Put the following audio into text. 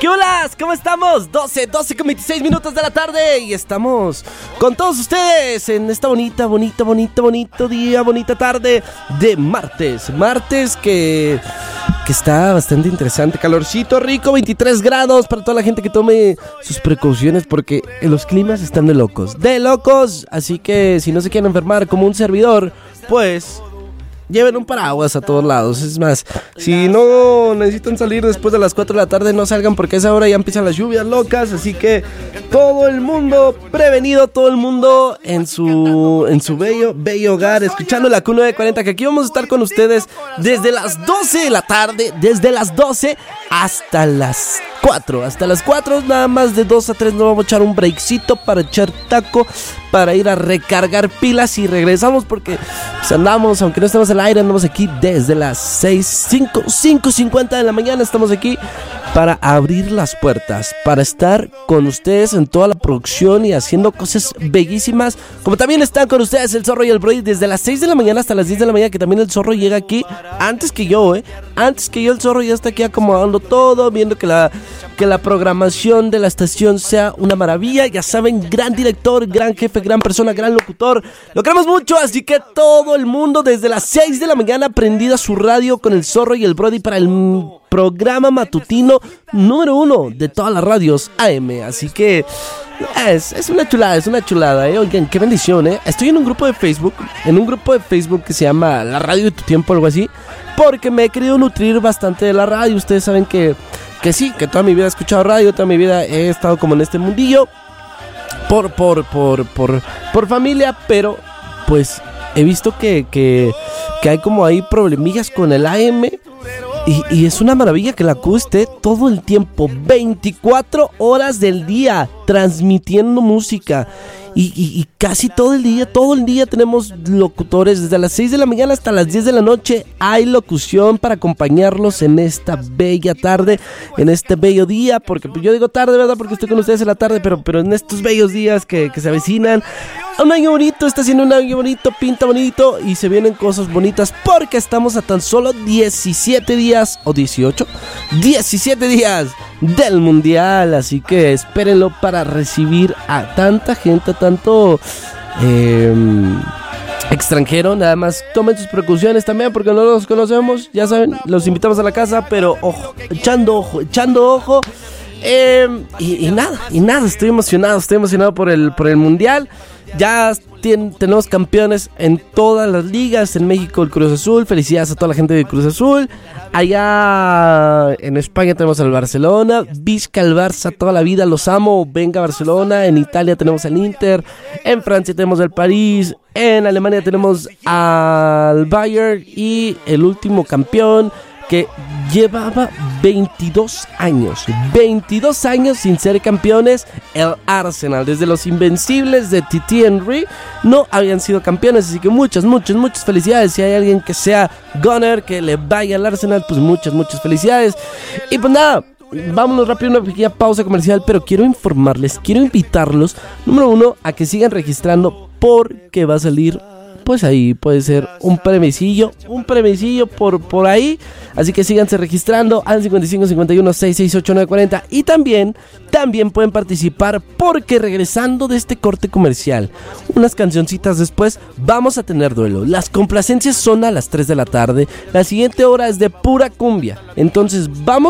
¿Qué holas? ¿Cómo estamos? 12 con 26 minutos de la tarde y estamos con todos ustedes en esta bonito día, bonita tarde de martes. Martes que está bastante interesante, calorcito rico, 23 grados para toda la gente que tome sus precauciones porque los climas están de locos, así que si no se quieren enfermar como un servidor, pues lleven un paraguas a todos lados. Es más, si no necesitan salir después de las 4 de la tarde, no salgan porque a esa hora ya empiezan las lluvias locas. Así que todo el mundo prevenido, todo el mundo en su bello hogar, escuchando la Q940, que aquí vamos a estar con ustedes desde las 12 de la tarde, desde las 12 hasta las 4. Hasta las 4, nada más de 2 a 3 nos vamos a echar un breakcito para echar taco, para ir a recargar pilas y regresamos porque pues andamos, aunque no estemos al aire, andamos aquí desde las 5:50 de la mañana. Estamos aquí para abrir las puertas, para estar con ustedes en toda la producción y haciendo cosas bellísimas, como también están con ustedes el Zorro y el Brody desde las 6 de la mañana hasta las 10 de la mañana, que también el Zorro llega aquí antes que yo, el Zorro ya está aquí acomodando todo, viendo que la programación de la estación sea una maravilla. Ya saben, gran director, gran jefe, gran persona, gran locutor, lo queremos mucho, así que todo el mundo desde las 6 de la mañana prendida su radio con el Zorro y el Brody para el programa matutino número 1 de todas las radios AM, así que es una chulada, Oigan, qué bendición, Estoy en un grupo de Facebook, que se llama La Radio de tu Tiempo, algo así, porque me he querido nutrir bastante de la radio. Ustedes saben que sí, que toda mi vida he escuchado radio, toda mi vida he estado como en este mundillo por familia, pero pues he visto que hay como ahí problemillas con el AM y es una maravilla que la Q esté todo el tiempo, 24 horas del día transmitiendo música. Y casi todo el día tenemos locutores, desde las 6 de la mañana hasta las 10 de la noche hay locución para acompañarlos en esta bella tarde, en este bello día, porque yo digo tarde, ¿verdad? Porque estoy con ustedes en la tarde, pero en estos bellos días que se avecinan, un año bonito, está siendo un año bonito, pinta bonito y se vienen cosas bonitas porque estamos a tan solo 17 días o 18, 17 días del mundial, así que espérenlo para recibir a tanta gente, tanto extranjero. Nada más tomen sus precauciones también porque no los conocemos, ya saben, los invitamos a la casa, pero ojo, echando ojo. Y nada, estoy emocionado por el mundial. Ya tenemos campeones en todas las ligas. En México el Cruz Azul, felicidades a toda la gente de Cruz Azul. Allá en España tenemos al Barcelona, Vizca el Barça toda la vida, los amo, venga Barcelona. En Italia tenemos al Inter, en Francia tenemos al París, en Alemania tenemos al Bayern y el último campeón que llevaba 22 años sin ser campeones, el Arsenal. Desde los invencibles de Thierry Henry no habían sido campeones, así que muchas felicidades. Si hay alguien que sea Gunner, que le vaya al Arsenal, pues muchas felicidades. Y pues nada, vámonos rápido a una pequeña pausa comercial, pero quiero invitarlos, número 1, a que sigan registrando porque va a salir, pues ahí puede ser un premiecillo por ahí, así que síganse registrando al 55 51 668 940 y también pueden participar porque regresando de este corte comercial, unas cancioncitas después, vamos a tener duelo. Las complacencias son a las 3 de la tarde, la siguiente hora es de pura cumbia, entonces vamos